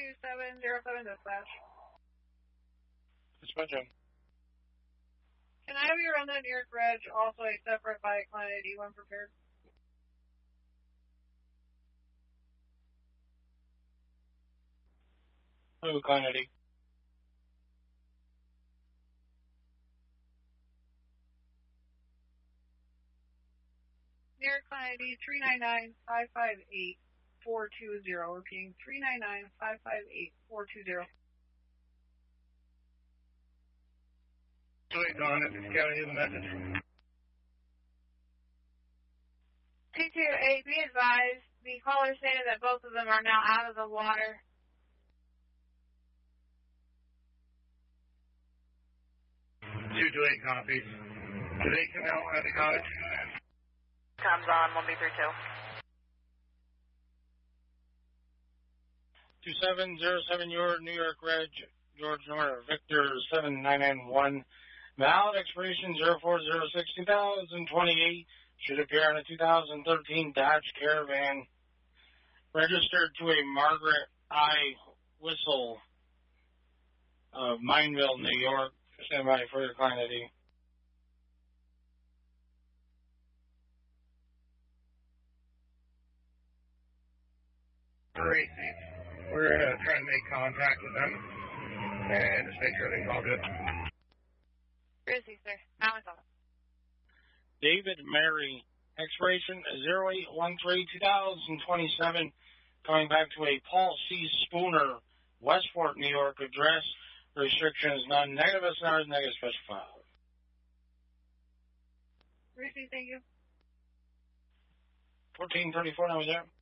2707 dispatch. Dispatch on. Can I have you run that New York Reg, also a separate by client ID when prepared? Oh, client ID. New York client ID 399-558-420. Repeating 399-558-420. Wait, Don, it's County of the message. 228, be advised, the caller stated that both of them are now out of the water. Two to eight copies. Do they come out at the cottage? Comes on 1B32. 2707, your New York Reg, George North, Victor 7991. Valid expiration 0406-2028. Should appear on a 2013 Dodge Caravan. Registered to a Margaret I. Whistle of Mineville, New York. Stand by for your client ID. Great. We're going to try to make contact with them and just make sure everything's all good. Grizzly, sir. Now it's on. David Mary, expiration 0813-2027, coming back to a Paul C. Spooner, Westport, New York address. Restrictions none. Negative SNRs, negative specified. Grizzly, thank you. 1434, now was there.